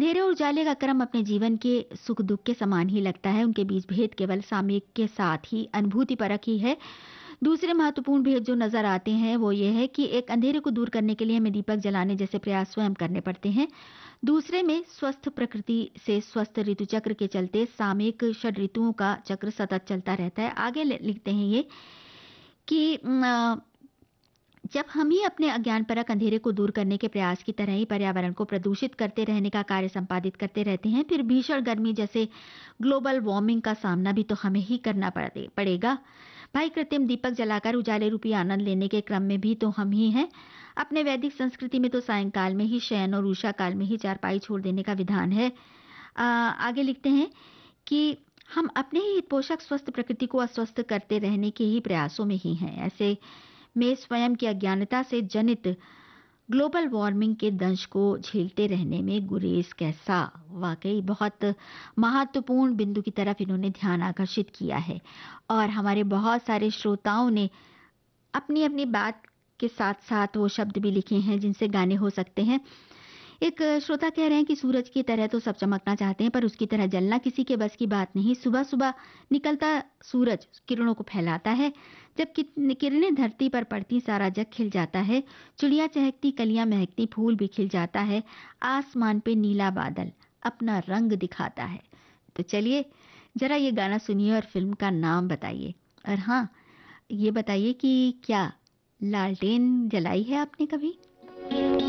अंधेरे और उजाले का क्रम अपने जीवन के सुख दुख के समान ही लगता है। उनके बीच भेद केवल सामयिक के साथ ही अनुभूति परक ही है। दूसरे महत्वपूर्ण भेद जो नजर आते हैं वो ये है कि एक अंधेरे को दूर करने के लिए हमें दीपक जलाने जैसे प्रयास स्वयं करने पड़ते हैं। दूसरे में स्वस्थ प्रकृति से स्वस्थ ऋतु चक्र के चलते सामयिक षड ऋतुओं का चक्र सतत चलता रहता है। आगे लिखते हैं ये कि जब हम ही अपने अज्ञानपरक अंधेरे को दूर करने के प्रयास की तरह ही पर्यावरण को प्रदूषित करते रहने का कार्य संपादित करते रहते हैं, फिर भीषण गर्मी जैसे ग्लोबल वार्मिंग का सामना भी तो हमें ही करना पड़ेगा। भाई, कृत्रिम दीपक जलाकर उजाले रूपी आनंद लेने के क्रम में भी तो हम ही हैं। अपने वैदिक संस्कृति में तो सायंकाल में ही शयन और उषा काल में ही चारपाई छोड़ देने का विधान है। आगे लिखते हैं कि हम अपने ही पोषक स्वस्थ प्रकृति को अस्वस्थ करते रहने के ही प्रयासों में ही हैं। ऐसे में स्वयं की अज्ञानता से जनित ग्लोबल वार्मिंग के दंश को झेलते रहने में गुरेज कैसा। वाकई बहुत महत्वपूर्ण बिंदु की तरफ इन्होंने ध्यान आकर्षित किया है और हमारे बहुत सारे श्रोताओं ने अपनी अपनी बात के साथ साथ वो शब्द भी लिखे हैं जिनसे गाने हो सकते हैं। एक श्रोता कह रहे हैं कि सूरज की तरह तो सब चमकना चाहते हैं पर उसकी तरह जलना किसी के बस की बात नहीं। सुबह सुबह निकलता सूरज किरणों को फैलाता है, जब किरणें धरती पर पड़ती सारा जग खिल जाता है। चिड़िया चहकती, कलियां महकती, फूल भी खिल जाता है। आसमान पे नीला बादल अपना रंग दिखाता है। तो चलिए जरा ये गाना सुनिए और फिल्म का नाम बताइए। और हाँ, ये बताइए कि क्या लालटेन जलाई है आपने कभी?